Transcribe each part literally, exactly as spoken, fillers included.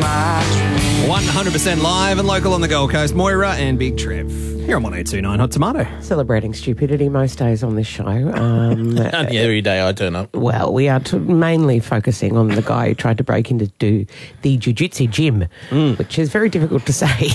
my one hundred percent live and local on the Gold Coast. Moira and Big Trev. Here on one eight two nine Hot Tomato. Celebrating stupidity most days on this show. Um, Only every day I turn up. well, we are t- mainly focusing on the guy who tried to break into do the jiu-jitsu gym, mm. which is very difficult to say.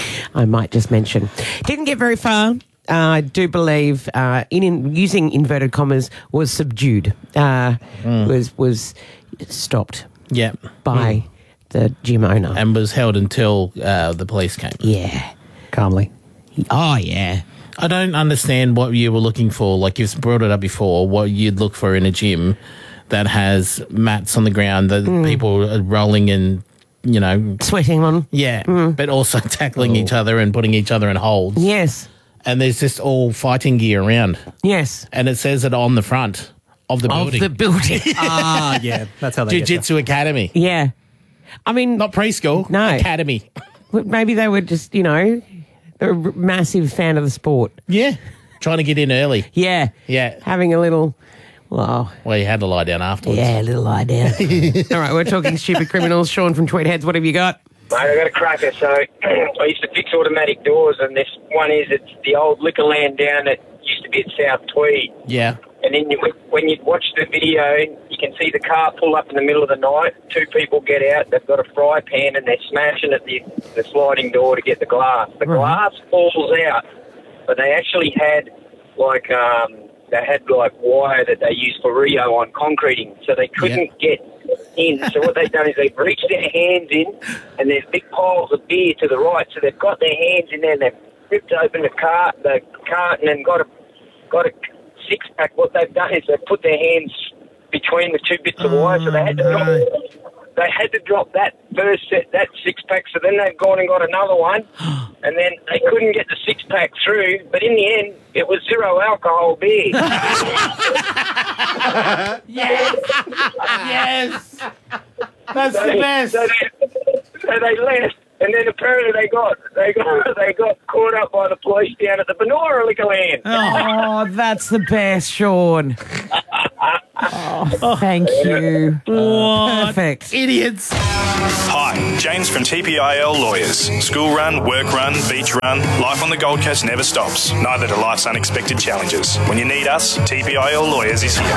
I might just mention. Didn't get very far. Uh, I do believe uh, in, in using inverted commas was subdued. Uh, mm. Was was stopped. Yeah. By mm. the gym owner. And was held until uh, the police came. Yeah. Calmly. Oh, yeah. I don't understand what you were looking for. Like you've brought it up before, what you'd look for in a gym that has mats on the ground that mm. people are rolling and, you know... sweating on. Yeah, mm. but also tackling oh. each other and putting each other in holds. Yes. And there's just all fighting gear around. Yes. And it says it on the front of the building. Of the building. Ah, yeah. That's how they Jiu-Jitsu Academy. Yeah. I mean... Not preschool. No. Academy. Maybe they were just, you know... They're a massive fan of the sport. Yeah. Trying to get in early. Yeah. Yeah. Having a little, well... Well, you had to lie down afterwards. Yeah, a little lie down. All right, we're talking stupid criminals. Sean from Tweetheads, what have you got? Mate, I got a cracker. So I used to fix automatic doors, and this one is, it's the old Liquorland down that used to be at South Tweed. Yeah. And then you, when you watch the video, you can see the car pull up in the middle of the night. Two people get out. They've got a fry pan and they're smashing at the, the sliding door to get the glass. The right. glass falls out, but they actually had like um, they had like wire that they used for Rio on concreting, so they couldn't yeah. get in. So what they've done is they've reached their hands in, and there's big piles of beer to the right. So they've got their hands in there and they've ripped open the cart, the carton, and got a got a six pack. What they've done is they've put their hands between the two bits of wire, so they had to drop, they had to drop that first set, that six pack. So then they've gone and got another one, and then they couldn't get the six pack through. But in the end, it was zero alcohol beer. Yes, yes, that's so the they, best. So they, so they left. And then apparently they got they got they got caught up by the police down at the Benora Liquorland. Oh, that's the best, Sean. Oh, thank you. What? Perfect. Idiots. Hi, James from T P I L Lawyers. School run, work run, beach run, life on the Gold Coast never stops. Neither do life's unexpected challenges. When you need us, T P I L Lawyers is here.